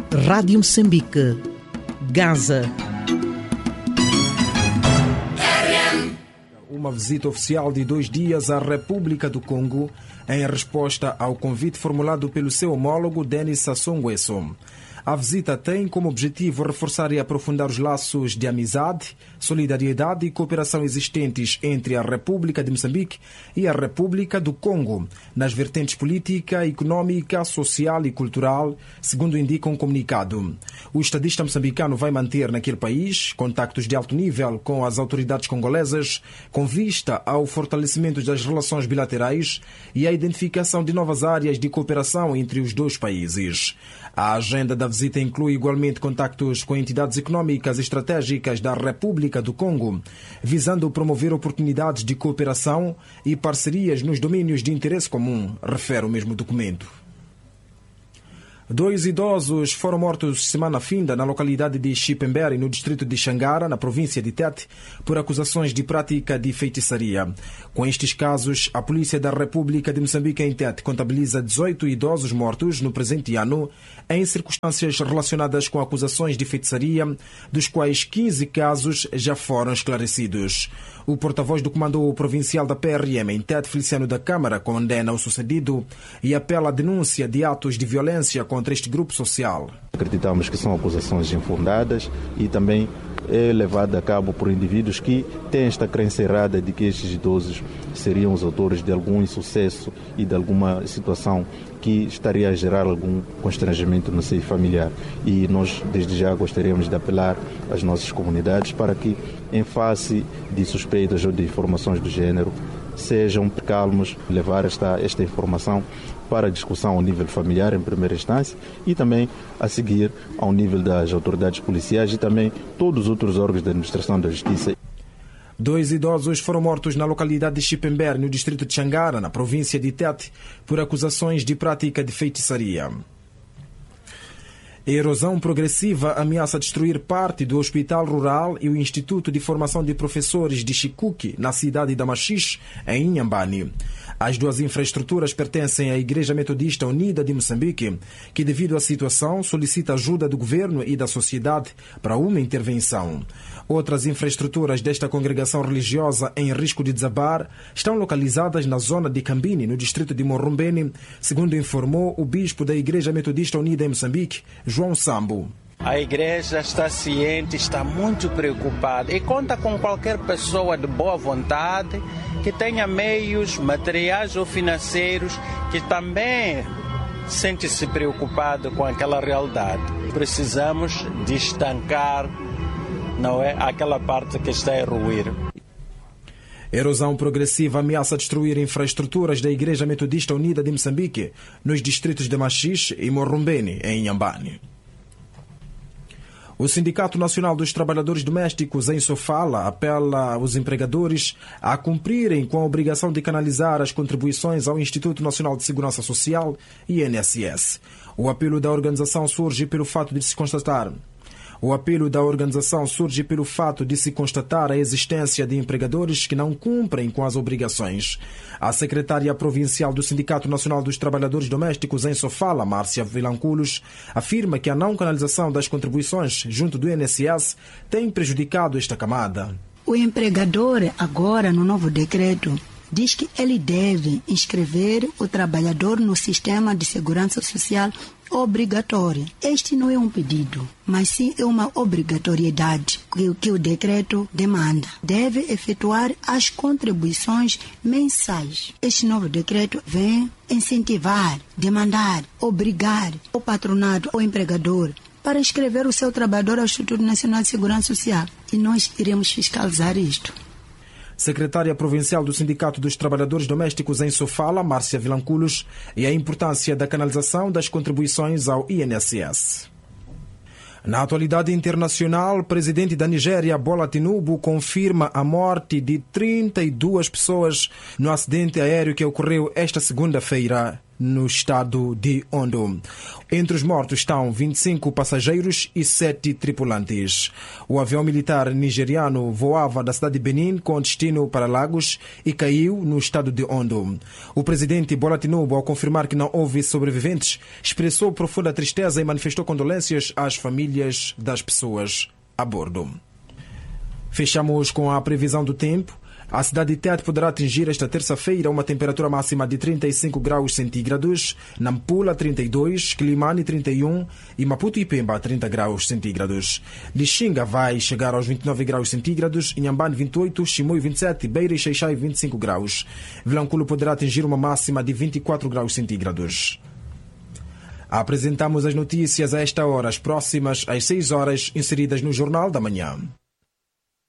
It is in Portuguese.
Rádio Moçambique, Gaza. Uma visita oficial de 2 dias à República do Congo em resposta ao convite formulado pelo seu homólogo Denis Sassou Nguesso. A visita tem como objetivo reforçar e aprofundar os laços de amizade, solidariedade e cooperação existentes entre a República de Moçambique e a República do Congo, nas vertentes política, econômica, social e cultural, segundo indica um comunicado. O estadista moçambicano vai manter naquele país contactos de alto nível com as autoridades congolesas, com vista ao fortalecimento das relações bilaterais e à identificação de novas áreas de cooperação entre os dois países. A agenda da visita inclui igualmente contactos com entidades econômicas estratégicas da República do Congo, visando promover oportunidades de cooperação e parcerias nos domínios de interesse comum, refere o mesmo documento. 2 idosos foram mortos semana finda na localidade de Chipembere, no distrito de Xangara, na província de Tete, por acusações de prática de feitiçaria. Com estes casos, a Polícia da República de Moçambique em Tete contabiliza 18 idosos mortos no presente ano, em circunstâncias relacionadas com acusações de feitiçaria, dos quais 15 casos já foram esclarecidos. O porta-voz do Comando Provincial da PRM em Tete, Feliciano da Câmara, condena o sucedido e apela à denúncia de atos de violência contra este grupo social. Acreditamos que são acusações infundadas e também é levada a cabo por indivíduos que têm esta crença errada de que estes idosos seriam os autores de algum insucesso e de alguma situação que estaria a gerar algum constrangimento no seio familiar. E nós, desde já, gostaríamos de apelar às nossas comunidades para que, em face de suspeitas ou de informações do género, sejam calmos, levar esta informação para a discussão ao nível familiar, em primeira instância, e também a seguir ao nível das autoridades policiais e também todos os outros órgãos da administração da justiça. 2 idosos foram mortos na localidade de Chipembere, no distrito de Xangara, na província de Tete, por acusações de prática de feitiçaria. A erosão progressiva ameaça destruir parte do Hospital Rural e o Instituto de Formação de Professores de Chikuki, na cidade de Machixe, em Inhambane. As 2 infraestruturas pertencem à Igreja Metodista Unida de Moçambique, que, devido à situação, solicita ajuda do governo e da sociedade para uma intervenção. Outras infraestruturas desta congregação religiosa em risco de desabar estão localizadas na zona de Cambini, no distrito de Morrombeni, segundo informou o bispo da Igreja Metodista Unida em Moçambique, João Sambo. A igreja está ciente, está muito preocupada e conta com qualquer pessoa de boa vontade que tenha meios materiais ou financeiros que também sente-se preocupado com aquela realidade. Precisamos de estancar, não é, aquela parte que está a ruir. Erosão progressiva ameaça destruir infraestruturas da Igreja Metodista Unida de Moçambique nos distritos de Machixe e Morrombeni, em Inhambane. O Sindicato Nacional dos Trabalhadores Domésticos, em Sofala, apela aos empregadores a cumprirem com a obrigação de canalizar as contribuições ao Instituto Nacional de Segurança Social, INSS. O apelo da organização surge pelo fato de se constatar a existência de empregadores que não cumprem com as obrigações. A secretária provincial do Sindicato Nacional dos Trabalhadores Domésticos em Sofala, Márcia Vilanculos, afirma que a não canalização das contribuições junto do INSS tem prejudicado esta camada. O empregador, agora no novo decreto, diz que ele deve inscrever o trabalhador no sistema de segurança social obrigatória. Este não é um pedido, mas sim é uma obrigatoriedade que o decreto demanda. Deve efetuar as contribuições mensais. Este novo decreto vem incentivar, demandar, obrigar o patronato ou empregador para inscrever o seu trabalhador ao Instituto Nacional de Segurança Social. E nós iremos fiscalizar isto. Secretária Provincial do Sindicato dos Trabalhadores Domésticos em Sofala, Márcia Vilanculos, e a importância da canalização das contribuições ao INSS. Na atualidade internacional, o presidente da Nigéria, Bola Tinubu, confirma a morte de 32 pessoas no acidente aéreo que ocorreu esta segunda-feira no estado de Ondo. Entre os mortos estão 25 passageiros e 7 tripulantes. O avião militar nigeriano voava da cidade de Benin com destino para Lagos e caiu no estado de Ondo. O presidente Bola Tinubu, ao confirmar que não houve sobreviventes, expressou profunda tristeza e manifestou condolências às famílias das pessoas a bordo. Fechamos com a previsão do tempo. A cidade de Tete poderá atingir esta terça-feira uma temperatura máxima de 35 graus centígrados, Nampula 32, Quilimane 31 e Maputo e Pemba 30 graus centígrados. Lixinga vai chegar aos 29 graus centígrados, Inhambane 28, Chimoio 27, Beira e Xaixai 25 graus. Vilanculo poderá atingir uma máxima de 24 graus centígrados. Apresentamos as notícias a esta hora, as próximas às 6 horas, inseridas no Jornal da Manhã.